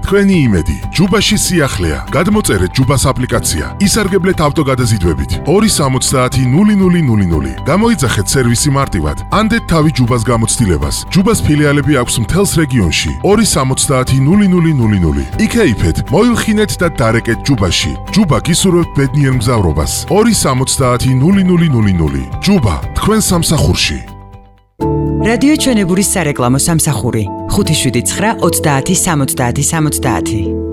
თქვენი იმედი. ჯუბაში სიახლეა. გადმოწერეთ ჯუბას აპლიკაცია. ისარგებლეთ ავტოგადაზიდვებით. 2700000. გამოიძახეთ სერვისი მარტივად. ანდეთ თავი ჯუბას გამოცდილებას. ჯუბას ფილიალები აქვს მთელს რეგიონში. 2700000. იქეიფეთ, მოილხინეთ და დარეკეთ ჯუბაში. ჯუბა გისურვებთ ბედნიერ მგზავრობას. 2700000. ჯუბა, თქვენ სამსახურში. რადიო ჩვენებურის სარეკლამო სამსახური 579 30 70 70.